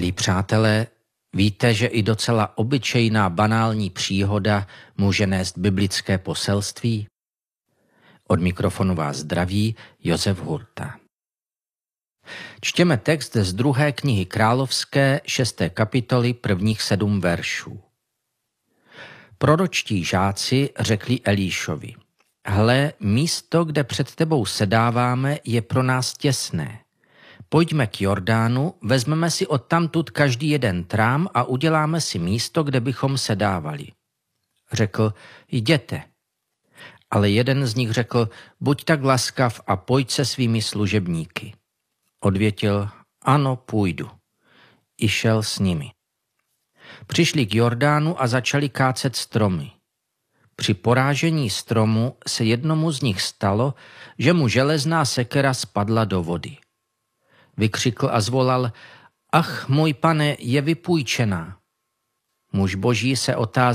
Milí přátelé, víte, že i docela obyčejná banální příhoda může nést biblické poselství? Od mikrofonu vás zdraví Josef Hurta. Čtěme text z 2. knihy Královské, 6. kapitoly, prvních 7 veršů. Proročtí žáci řekli Elíšovi: Hle, místo, kde před tebou sedáváme, je pro nás těsné. Pojďme k Jordánu, vezmeme si odtamtud každý jeden trám a uděláme si místo, kde bychom sedávali. Řekl: Jděte. Ale jeden z nich řekl: Buď tak laskav a pojď se svými služebníky. Odvětil: Ano, půjdu. I šel s nimi. Přišli k Jordánu a začali kácet stromy. Při porážení stromu se jednomu z nich stalo, že mu železná sekera spadla do vody. Vykřikl a zvolal: Ach, můj pane, je vypůjčená. Muž boží se otázal: